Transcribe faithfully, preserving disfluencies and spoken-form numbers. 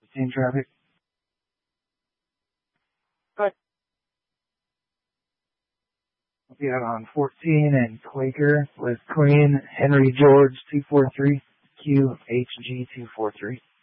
Same traffic. Good. We have on fourteen and Quaker with Queen Henry George two four three Q H G two four three.